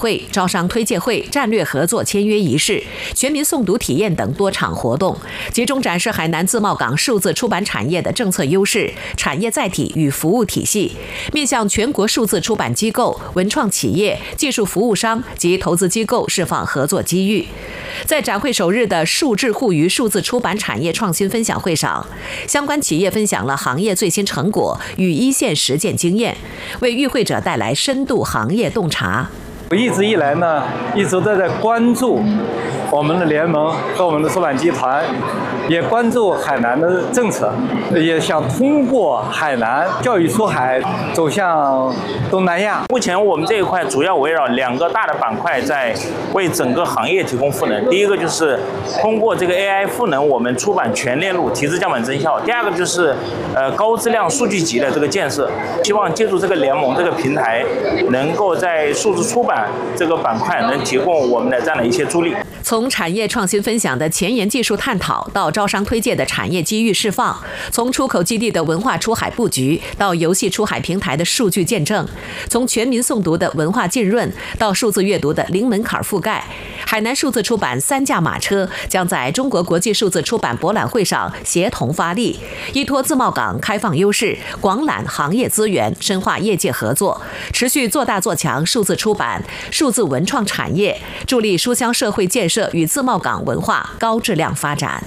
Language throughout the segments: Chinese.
会、招商推介会、战略合作签约仪式、全民诵读体验等多场活动，集中展示海南自贸港数字出版产业的政策优势、产业载体与服务体系，面向全国数字出版机构、文创企业、技术服务商及投资机构释放合作机遇。在展会首日的数智互娱数字出版产业创新分享会上，相关企业分享了行业最新成果与一线实践经验，为与会者带来深度行业洞察。 我一直以来呢，一直都在关注我们的联盟和我们的出版集团，也关注海南的政策，也想通过海南教育出海走向东南亚。 目前我们这一块主要围绕2个大的板块，在为整个行业提供赋能。第一个就是通过这个 AI 赋能我们出版全链路，提质降本增效。第二个就是高质量数据集的这个建设，希望借助这个联盟这个平台，能够在数字出版这个板块能提供我们的这样的一些助力。 从产业创新分享的前沿技术探讨到招商推介的产业机遇释放，从出口基地的文化出海布局到游戏出海平台的数据见证，从全民诵读的文化浸润到数字阅读的零门槛覆盖，海南数字出版3驾马车将在中国国际数字出版博览会上协同发力，依托自贸港开放优势，广揽行业资源，深化业界合作，持续做大做强数字出版、数字文创产业，助力书香社会建设与自贸港文化高质量发展。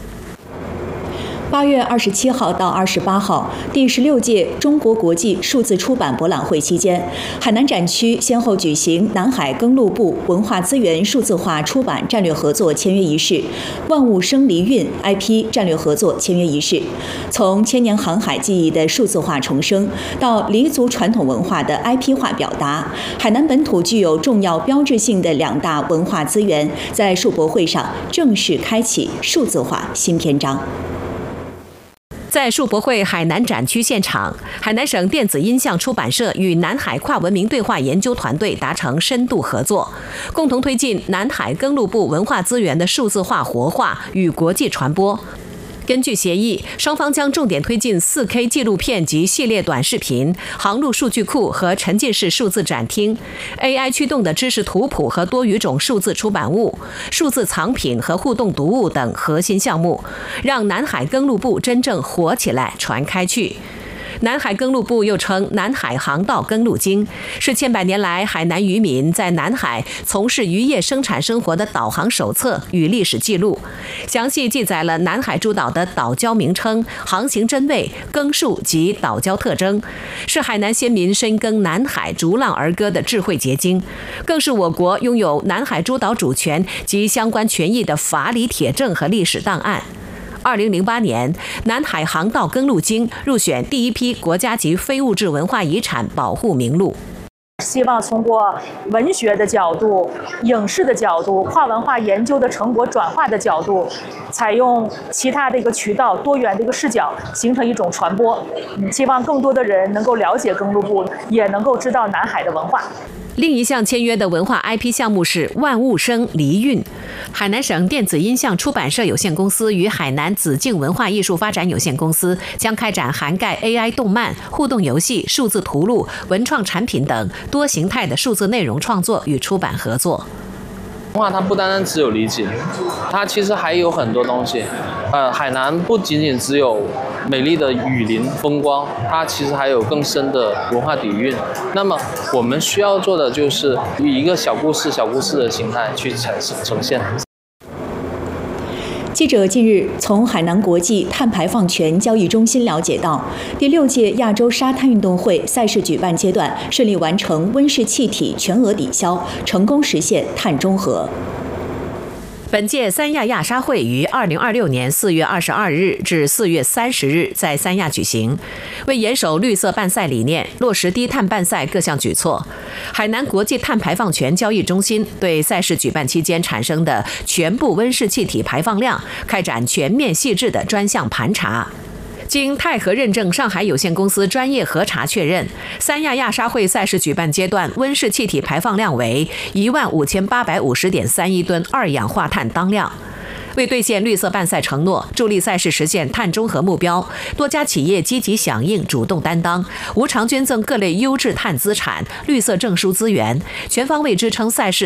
8月27号到28号，第16届中国国际数字出版博览会期间，海南展区先后举行南海耕路部文化资源数字化出版战略合作签约仪式、万物生离韵 IP 战略合作签约仪式。从千年航海记忆的数字化重生，到黎族传统文化的 IP 化表达，海南本土具有重要标志性的2大文化资源，在数博会上正式开启数字化新篇章。 在数博会海南展区现场，海南省电子音像出版社与南海跨文明对话研究团队达成深度合作，共同推进南海耕路部文化资源的数字化活化与国际传播。根据协议，双方将重点推进 4K 纪录片及系列短视频、航路数据库和沉浸式数字展厅、AI 驱动的知识图谱和多语种数字出版物、数字藏品和互动读物等核心项目，让南海耕路部真正活起来、传开去。南海耕路部又称南海航道耕路经，是千百年来海南渔民在南海从事渔业生产生活的导航手册与历史记录，详细记载了南海诸岛的岛礁名称、航行真位、耕数及岛礁特征，是海南先民深耕南海逐浪而歌的智慧结晶，更是我国拥有南海诸岛主权及相关权益的法理铁证和历史档案。2008年，南海航道耕路经入选第一批国家级非物质文化遗产保护名录。 希望通过文学的角度、影视的角度、跨文化研究的成果转化的角度，采用其他的一个渠道、多元的一个视角，形成一种传播。希望更多的人能够了解耕路部，也能够知道南海的文化。 另一项签约的文化 IP 项目是万物生离韵。海南省电子音像出版社有限公司与海南紫荆文化艺术发展有限公司将开展涵盖 AI 动漫、互动游戏、数字图录、文创产品等多形态的数字内容创作与出版合作。 文化它不单单只有理解，它其实还有很多东西。海南不仅仅只有美丽的雨林风光，它其实还有更深的文化底蕴。那么我们需要做的就是以一个小故事的形态去呈现。 记者近日从海南国际碳排放权交易中心了解到，第6届亚洲沙滩运动会赛事举办阶段顺利完成温室气体全额抵消，成功实现碳中和。 本届三亚亚沙会于2026年4月22日至4月30日在三亚举行。为严守绿色办赛理念，落实低碳办赛各项举措，海南国际碳排放权交易中心对赛事举办期间产生的全部温室气体排放量开展全面细致的专项盘查。经泰和认证上海有限公司专业核查确认，三亚亚沙会赛事举办阶段温室气体排放量为15850.31吨二氧化碳当量。为兑现绿色办赛承诺，助力赛事实现碳中和目标，多家企业积极响应、主动担当，无偿捐赠各类优质碳资产、绿色证书资源，全方位支撑赛事